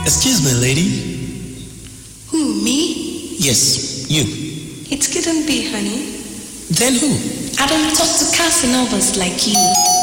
Excuse me, lady. Who, me? Yes, you. It couldn't be, honey. Then who? I don't talk to Casanovas like you.